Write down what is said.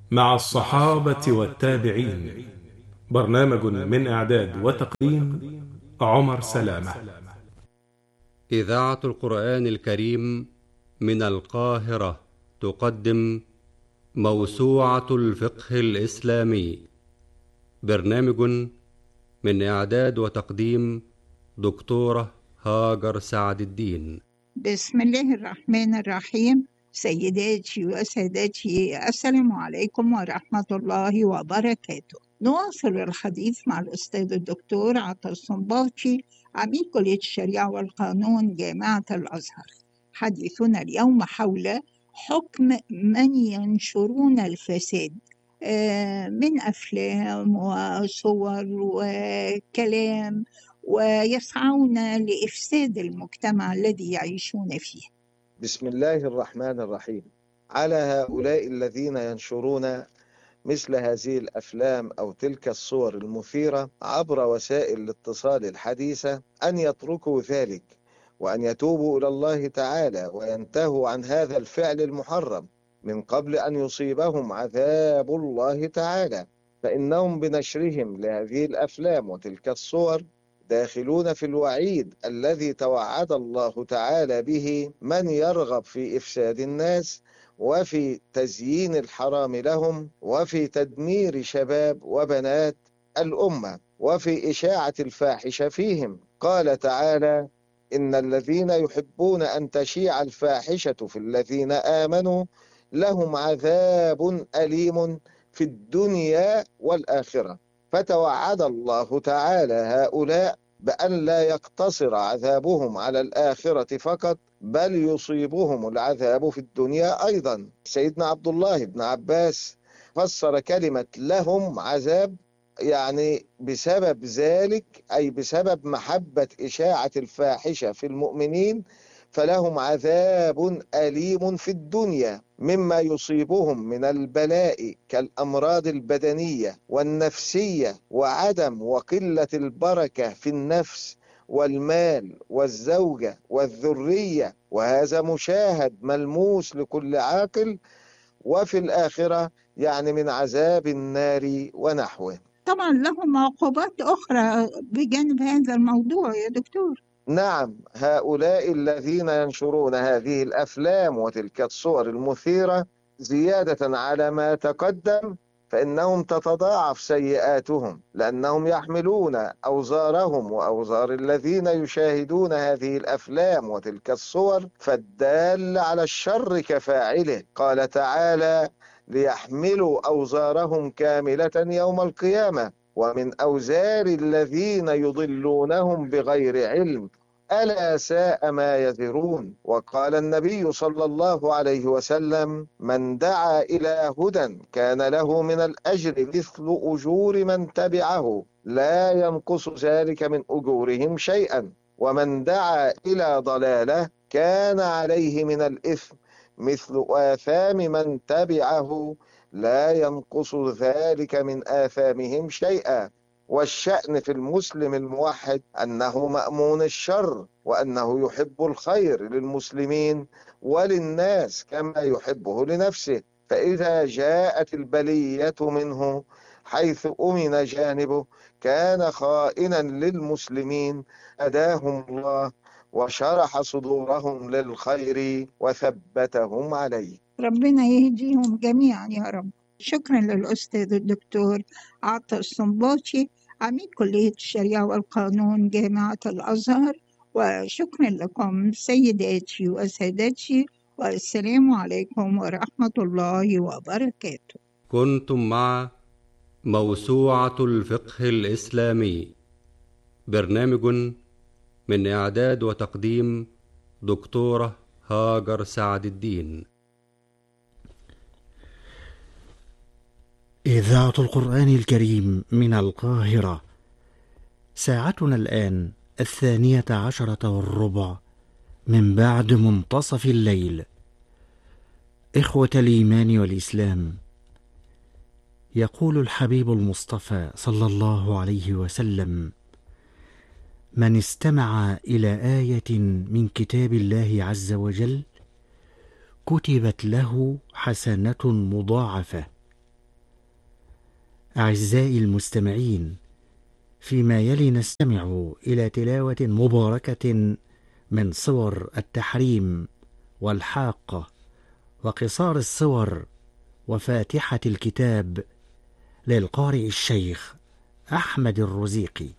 مع الصحابة والتابعين. برنامج من إعداد وتقديم عمر سلامة. إذاعة القرآن الكريم من القاهرة تقدم موسوعة الفقه الإسلامي. برنامج من إعداد وتقديم دكتورة هاجر سعد الدين. بسم الله الرحمن الرحيم. سيداتي وسادتي، السلام عليكم ورحمة الله وبركاته. نواصل الحديث مع الأستاذ الدكتور عطا الصنباطي، عميد كلية الشريعة والقانون جامعة الأزهر. حديثنا اليوم حول حكم من ينشرون الفساد من أفلام وصور وكلام، ويسعون لإفساد المجتمع الذي يعيشون فيه. بسم الله الرحمن الرحيم. على هؤلاء الذين ينشرون مثل هذه الأفلام أو تلك الصور المثيرة عبر وسائل الاتصال الحديثة أن يتركوا ذلك، وأن يتوبوا إلى الله تعالى وينتهوا عن هذا الفعل المحرم من قبل أن يصيبهم عذاب الله تعالى، فإنهم بنشرهم لهذه الأفلام وتلك الصور داخلون في الوعيد الذي توعد الله تعالى به من يرغب في إفساد الناس وفي تزيين الحرام لهم وفي تدمير شباب وبنات الأمة وفي إشاعة الفاحشة فيهم. قال تعالى: إن الذين يحبون أن تشيع الفاحشة في الذين آمنوا لهم عذاب أليم في الدنيا والآخرة. فتوعد الله تعالى هؤلاء بأن لا يقتصر عذابهم على الآخرة فقط، بل يصيبهم العذاب في الدنيا أيضا. سيدنا عبد الله بن عباس فسر كلمة لهم عذاب يعني بسبب ذلك، أي بسبب محبة إشاعة الفاحشة في المؤمنين، فلهم عذاب أليم في الدنيا مما يصيبهم من البلاء كالأمراض البدنية والنفسية وعدم وقلة البركة في النفس والمال والزوجة والذرية، وهذا مشاهد ملموس لكل عاقل. وفي الآخرة يعني من عذاب النار ونحوه. طبعا لهم عقوبات أخرى بجانب هذا الموضوع يا دكتور. نعم، هؤلاء الذين ينشرون هذه الأفلام وتلك الصور المثيرة زيادة على ما تقدم فإنهم تتضاعف سيئاتهم، لأنهم يحملون أوزارهم وأوزار الذين يشاهدون هذه الأفلام وتلك الصور، فالدال على الشر كفاعله. قال تعالى: ليحملوا أوزارهم كاملة يوم القيامة ومن أوزار الذين يضلونهم بغير علم ألا ساء ما يزرون. وقال النبي صلى الله عليه وسلم: من دعا إلى هدى كان له من الأجر مثل أجور من تبعه لا ينقص ذلك من أجورهم شيئا، ومن دعا إلى ضلالة كان عليه من الإثم مثل آثام من تبعه لا ينقص ذلك من آثامهم شيئا. والشأن في المسلم الموحد أنه مأمون الشر، وأنه يحب الخير للمسلمين وللناس كما يحبه لنفسه، فإذا جاءت البلية منه حيث أمن جانبه كان خائنا للمسلمين، أداهم الله وشرح صدورهم للخير وثبتهم عليه. ربنا يهديهم جميعا يا رب. شكرا للأستاذ الدكتور عطا الصنباطي، عميد كلية الشريعة والقانون جامعة الأزهر. وشكرا لكم سيداتي وسادتي، والسلام عليكم ورحمة الله وبركاته. كنتم مع موسوعة الفقه الإسلامي، برنامج من إعداد وتقديم دكتورة هاجر سعد الدين. إذاعة القرآن الكريم من القاهرة. ساعتنا الآن 12:10 من بعد منتصف الليل. إخوة الإيمان والإسلام، يقول الحبيب المصطفى صلى الله عليه وسلم: من استمع إلى آية من كتاب الله عز وجل كتبت له حسنة مضاعفة أعزائي المستمعين، فيما يلي نستمع إلى تلاوة مباركة من صور التحريم والحاقة وقصار الصور وفاتحة الكتاب للقارئ الشيخ أحمد الرزيقي.